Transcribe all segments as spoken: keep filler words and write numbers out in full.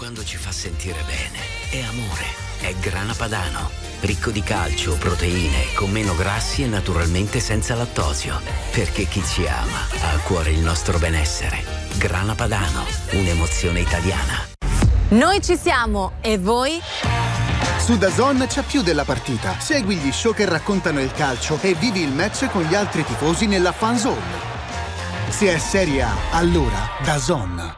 quando ci fa sentire bene. È amore, è Grana Padano. Ricco di calcio, proteine, con meno grassi e naturalmente senza lattosio. Perché chi ci ama ha a cuore il nostro benessere. Grana Padano, un'emozione italiana. Noi ci siamo, e voi? Su DAZN c'è più della partita. Segui gli show che raccontano il calcio e vivi il match con gli altri tifosi nella fan zone. Se è Serie A, allora DAZN.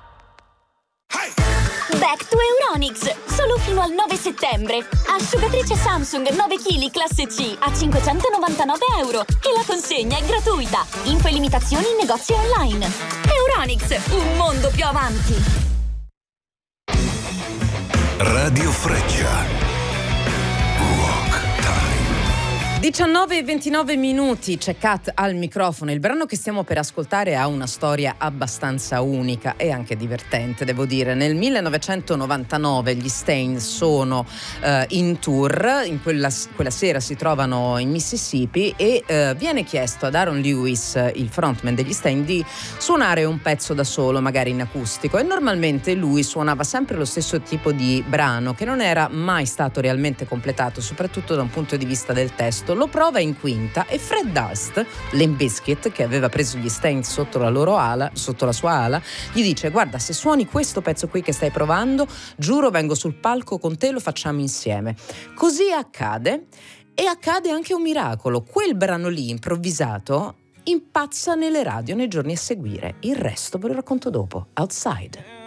Back to Euronics, solo fino al nove settembre. Asciugatrice Samsung nove chili classe C a cinquecentonovantanove euro e la consegna è gratuita. Info e limitazioni in negozi online. Euronics, un mondo più avanti. Radio Freccia. diciannove e ventinove minuti, c'è Kat al microfono. Il brano che stiamo per ascoltare ha una storia abbastanza unica e anche divertente, devo dire. Nel millenovecentonovantanove gli Stain sono eh, in tour, in quella, quella sera si trovano in Mississippi e eh, viene chiesto ad Aaron Lewis, il frontman degli Stain, di suonare un pezzo da solo, magari in acustico, e normalmente lui suonava sempre lo stesso tipo di brano che non era mai stato realmente completato, soprattutto da un punto di vista del testo. Lo prova in quinta e Fred Durst, Limp Bizkit, che aveva preso gli Stain sotto la loro ala, sotto la sua ala, gli dice: guarda, se suoni questo pezzo qui che stai provando, giuro vengo sul palco con te, lo facciamo insieme. Così accade, e accade anche un miracolo. Quel brano lì improvvisato impazza nelle radio nei giorni a seguire. Il resto ve lo racconto dopo. Outside.